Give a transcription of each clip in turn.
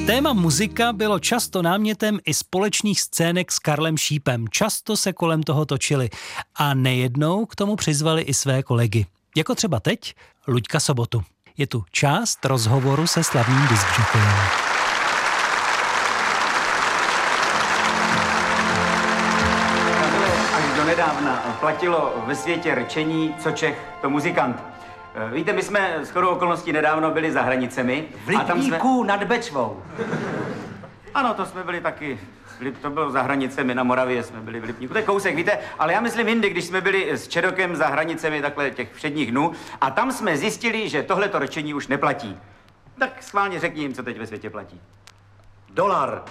Téma muzika bylo často námětem i společných scének s Karlem Šípem. Často se kolem toho točili a nejednou k tomu přizvali i své kolegy. Jako třeba teď Luďka Sobotu. Je tu část rozhovoru se slavným diskžokejem. Až donedávna platilo ve světě rčení, co Čech, to muzikant. Víte, my jsme shodou okolností nedávno byli za hranicemi. V Lipníku nad Bečvou. Ano, to jsme byli taky. To bylo za hranicemi, na Moravě jsme byli v Lipníku. To je kousek, víte, ale já myslím jindy, když jsme byli s Čedokem za hranicemi takhle těch všedních dnů a tam jsme zjistili, že tohleto rčení už neplatí. Tak schválně řekni jim, co teď ve světě platí. $1.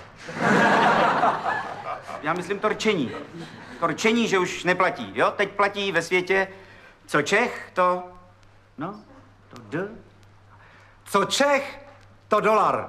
Já myslím to rčení. To rčení, že už neplatí, jo? Teď platí ve světě, co Čech, to... No, to D. Co Čech, to $1.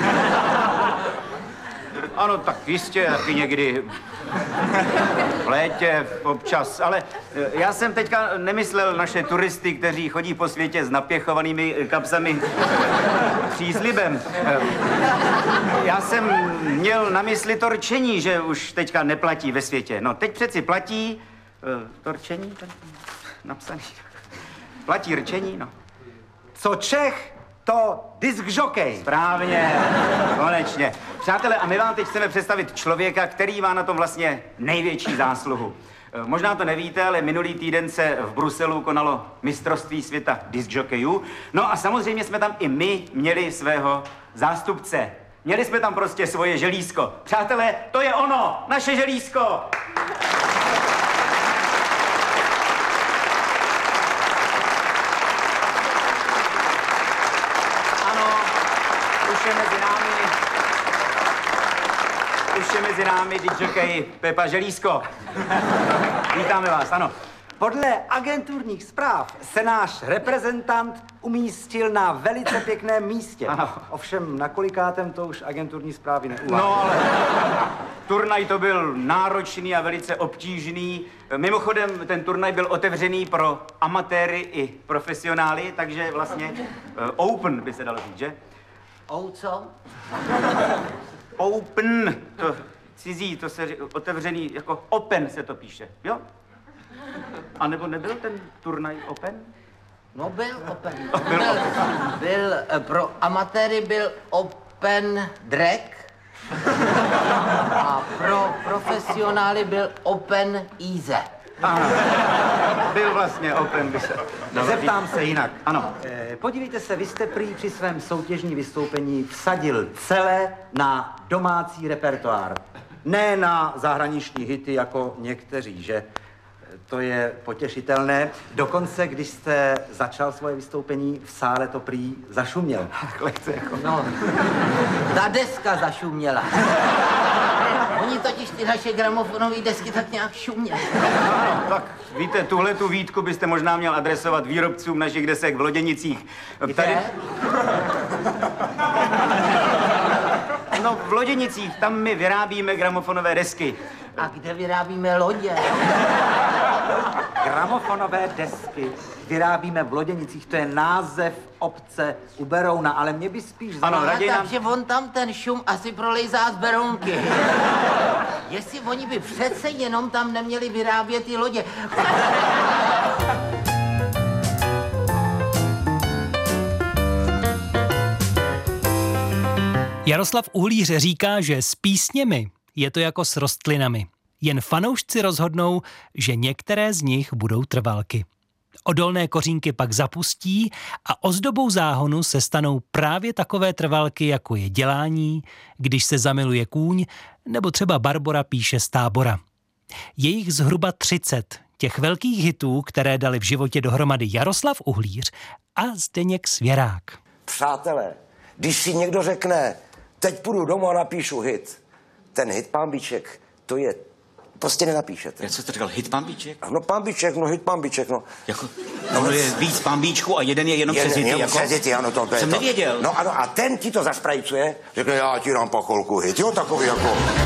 Ano, tak jistě, taky někdy v létě občas, ale já jsem teďka nemyslel naše turisty, kteří chodí po světě s napěchovanými kapsami příslibem. Já jsem měl na mysli to rčení, že už teďka neplatí ve světě. No, teď přeci platí to rčení, napsaný. Platí rčení, no. Co Čech, to diskžokej. Správně, konečně. Přátelé, a my vám teď chceme představit člověka, který má na tom vlastně největší zásluhu. Možná to nevíte, ale minulý týden se v Bruselu konalo mistrovství světa diskžokejů. No a samozřejmě jsme tam i my měli svého zástupce. Měli jsme tam prostě svoje želízko. Přátelé, to je ono, naše želízko. Už je mezi námi diskžokej Pepa Želízko. Vítáme vás, ano. Podle agenturních zpráv se náš reprezentant umístil na velice pěkném místě. Ano. Ovšem, na kolikátem to už agenturní zprávy neuvádí. No, ale turnaj to byl náročný a velice obtížný. Mimochodem, ten turnaj byl otevřený pro amatéry i profesionály, takže vlastně open by se dalo říct, že? Co? Open, to cizí, to se otevřený, jako open se to píše, jo? A nebo nebyl ten turnaj open? No byl open. Byl Pro amatéry byl open drag a pro profesionály byl open easy. Aha, byl vlastně open, by se... Zeptám se jinak. Ano. Podívejte se, vy jste prý při svém soutěžní vystoupení vsadil celé na domácí repertoár. Ne na zahraniční hity jako někteří, že? To je potěšitelné. Dokonce, když jste začal svoje vystoupení, v sále to prý zašuměl. Lehce jako... No, ta deska zašuměla. Oni totiž ty naše gramofonové desky tak nějak šuměly. Ano, tak víte, tuhletu výtku byste možná měl adresovat výrobcům našich desek v Loděnicích. Tady... No, v Loděnicích, tam my vyrábíme gramofonové desky. A kde vyrábíme lodě? Gramofonové desky vyrábíme v Loděnicích, to je název obce u Berouna, ale mě by spíš Ano, zajímalo... raději nám... Takže on tam ten šum asi prolejzá z Berounky. Jestli oni by přece jenom tam neměli vyrábět ty lodě. Jaroslav Uhlíř říká, že s písněmi je to jako s rostlinami. Jen fanoušci rozhodnou, že některé z nich budou trvalky. Odolné kořínky pak zapustí a ozdobou záhonu se stanou právě takové trvalky, jako je Dělání, Když se zamiluje kůň, nebo třeba Barbora píše z Tábora. Je jich zhruba 30, těch velkých hitů, které dali v životě dohromady Jaroslav Uhlíř a Zdeněk Svěrák. Přátelé, když si někdo řekne, teď půjdu domů a napíšu hit, ten hit Pambiček, to je, prostě nenapíšete. Jak jsi to říkal, hit Pambiček? No Pambiček, no hit Pambiček, no. Jako, no je víc Pambíčků a jeden je jenom přes hity, jako? Přes hity, ano, to je jsem to. nevěděl. No ano, a ten ti to zasprajcuje, řekne, já ti dám po chvilku hit, jo, takový jako...